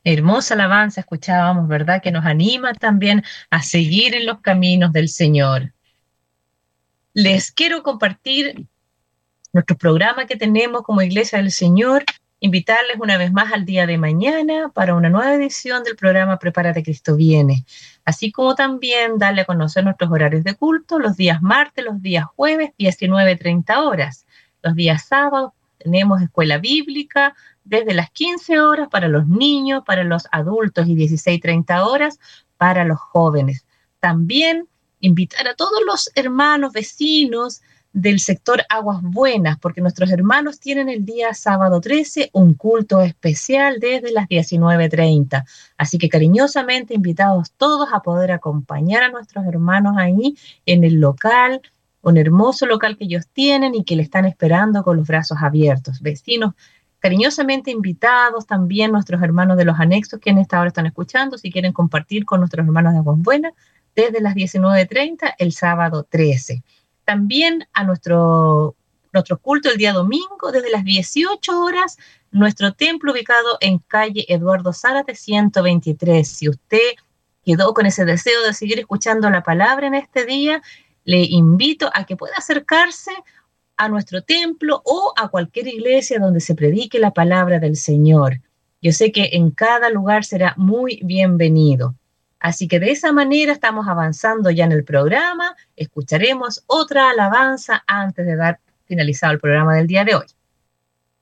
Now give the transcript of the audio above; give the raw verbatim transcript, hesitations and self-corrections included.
Hermosa alabanza escuchábamos, ¿verdad? Que nos anima también a seguir en los caminos del Señor. Les quiero compartir nuestro programa que tenemos como Iglesia del Señor, invitarles una vez más al día de mañana para una nueva edición del programa Prepárate, Cristo viene, así como también darle a conocer nuestros horarios de culto, los días martes, los días jueves, diecinueve treinta horas, los días sábados tenemos escuela bíblica desde las quince horas para los niños, para los adultos y dieciséis treinta horas para los jóvenes. También invitar a todos los hermanos, vecinos, del sector Aguas Buenas, porque nuestros hermanos tienen el día sábado trece un culto especial desde las diecinueve treinta. Así que cariñosamente invitados todos a poder acompañar a nuestros hermanos ahí en el local, un hermoso local que ellos tienen y que le están esperando con los brazos abiertos. Vecinos, cariñosamente invitados también nuestros hermanos de los anexos que en esta hora están escuchando, si quieren compartir con nuestros hermanos de Aguas Buenas, desde las diecinueve treinta el sábado trece. También a nuestro, nuestro culto el día domingo, desde las dieciocho horas, nuestro templo ubicado en calle Eduardo Zárate ciento veintitrés. Si usted quedó con ese deseo de seguir escuchando la palabra en este día, le invito a que pueda acercarse a nuestro templo o a cualquier iglesia donde se predique la palabra del Señor. Yo sé que en cada lugar será muy bienvenido. Así que de esa manera estamos avanzando ya en el programa. Escucharemos otra alabanza antes de dar finalizado el programa del día de hoy.